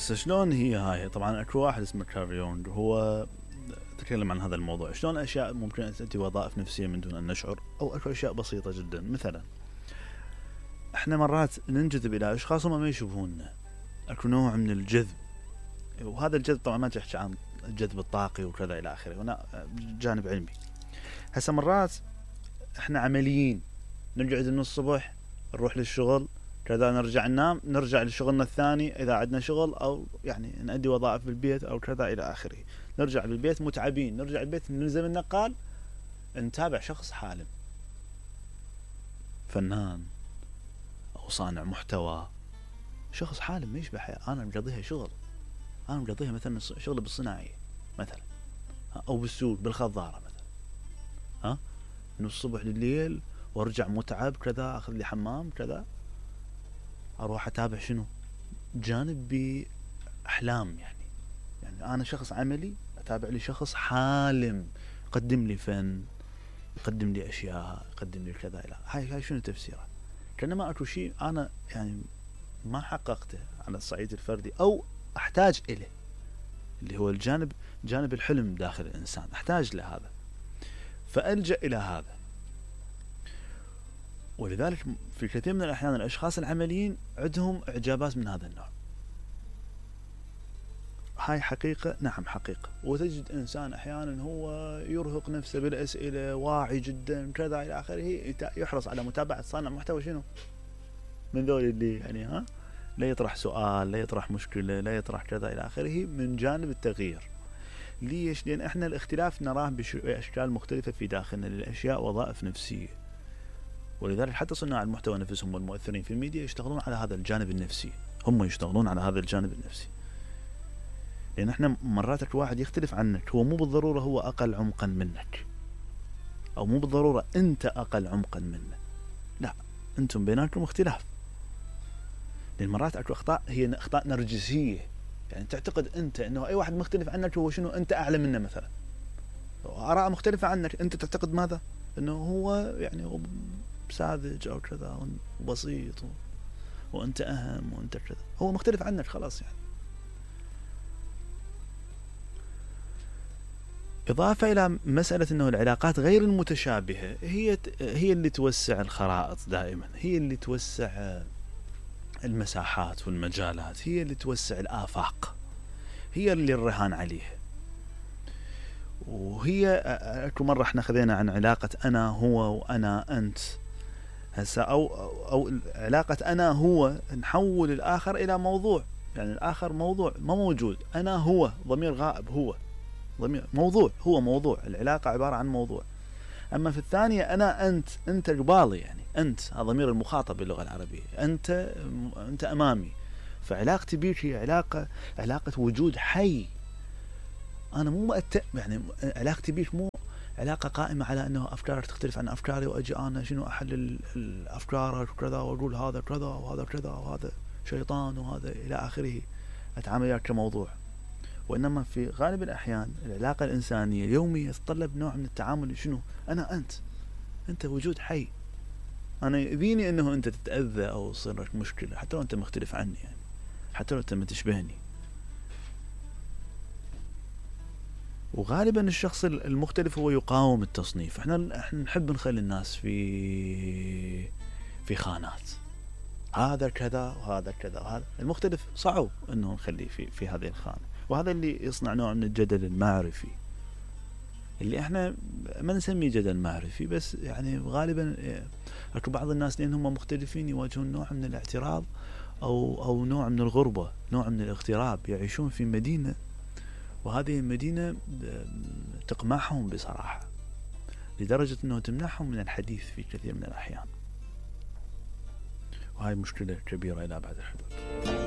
هسه شلون هي هاي؟ طبعا اكو واحد اسمه كارل يونغ هو تكلم عن هذا الموضوع، شلون اشياء ممكن ان تؤدي وظائف نفسيه من دون ان نشعر، او اكو اشياء بسيطه جدا. مثلا احنا مرات ننجذب الى اشخاص هم ما يشبهوننا، اكو نوع من الجذب، وهذا الجذب طبعا ما تحكي عن الجذب الطاقي وكذا الى اخره، هنا جانب علمي. هسه مرات احنا عمليين، نقعد من الصبح نروح للشغل كذا، نرجع ننام، نرجع لشغلنا الثاني اذا عندنا شغل، او يعني نأدي وظائف بالبيت او كذا الى اخره. نرجع بالبيت متعبين، نرجع البيت نلزم النقال، نتابع شخص حالم، فنان او صانع محتوى، شخص حالم ما يشبه حياة. انا مقضيها شغل، انا مقضيها مثلا شغل بالصناعية مثلا، او بالسوق بالخضارة مثلا، من الصبح لليل، وارجع متعب كذا، اخذ لي حمام كذا، اروح اتابع شنو؟ جانب باحلام. يعني انا شخص عملي اتابع لي شخص حالم، يقدم لي فن، يقدم لي اشياء، يقدم لي كذا الى هاي شنو تفسيره؟ كانما اكو شيء انا يعني ما حققته على الصعيد الفردي او احتاج اليه، اللي هو جانب الحلم داخل الانسان، احتاج لهذا فالجا الى هذا. ولذلك في كثير من الأحيان الأشخاص العمليين عندهم إعجابات من هذا النوع. هاي حقيقة، نعم حقيقة. وتجد إنسان أحيانا هو يرهق نفسه بالأسئلة، واعي جدا كذا إلى آخره، يحرص على متابعة صانع محتوى شنو من ذول اللي يعني لا يطرح سؤال، لا يطرح مشكلة، لا يطرح كذا إلى آخره، من جانب التغيير. ليش؟ لأن إحنا الاختلاف نراه بأشكال مختلفة في داخلنا للأشياء، وظائف نفسية. ولذلك حتى صناع المحتوى نفسهم والمؤثرين في الميديا يشتغلون على هذا الجانب النفسي، هم يشتغلون على هذا الجانب النفسي. لأن احنا مرات واحد يختلف عنك، هو مو بالضرورة هو أقل عمقا منك، أو مو بالضرورة أنت أقل عمقا منه، لا، أنتم بيناتكم اختلاف. لأن مرات أكو أخطاء هي أخطاء نرجسية، يعني تعتقد أنت أنه أي واحد مختلف عنك هو شنو، أنت أعلى منه مثلا، آراء مختلفة عنك، أنت تعتقد ماذا؟ أنه هو يعني هو ساذج أو كذا وبسيط، وأنت أهم، وأنت كذا، هو مختلف عنك خلاص يعني. إضافة إلى مسألة أنه العلاقات غير المتشابهة هي اللي توسع الخرائط دائما، هي اللي توسع المساحات والمجالات، هي اللي توسع الآفاق، هي اللي الرهان عليها. وهي أكو مرة احنا خذينا عن علاقة أنا هو وأنا أنت، هسا أو علاقة أنا هو نحول الآخر إلى موضوع، يعني الآخر موضوع ما موجود، أنا هو ضمير غائب، هو ضمير موضوع، هو موضوع، العلاقة عبارة عن موضوع. أما في الثانية أنا أنت قبالي، يعني أنت هذا ضمير المخاطب باللغة العربية، أنت أمامي. فعلاقتي بيك هي علاقة وجود حي. أنا مو يعني علاقتي بيك مو علاقة قائمة على أنه أفكارك تختلف عن أفكاري، وأجي أنا شنو أحلل الأفكار كذا، وأقول هذا كذا وهذا كذا وهذا شيطان وهذا إلى آخره، أتعامل وياك كموضوع. وإنما في غالب الأحيان العلاقة الإنسانية اليومية تتطلب نوع من التعامل، شنو أنا أنت وجود حي. أنا يؤذيني أنه أنت تتأذى أو يصير لك مشكلة، حتى لو أنت مختلف عني، يعني حتى لو أنت ما تشبهني. وغالبا الشخص المختلف هو يقاوم التصنيف. احنا نحب نخلي الناس في خانات، هذا كذا وهذا كذا وهذا. المختلف صعب انه نخليه في هذه الخانة، وهذا اللي يصنع نوع من الجدل المعرفي، اللي احنا ما نسميه جدل معرفي، بس يعني غالبا اكو بعض الناس لانهم مختلفين يواجهون نوع من الاعتراض او نوع من الغربة، نوع من الاغتراب، يعيشون في مدينة، وهذه المدينة تقمعهم بصراحة، لدرجة أنه تمنعهم من الحديث في كثير من الأحيان. وهاي مشكلة كبيرة إلى أبعد الحدود.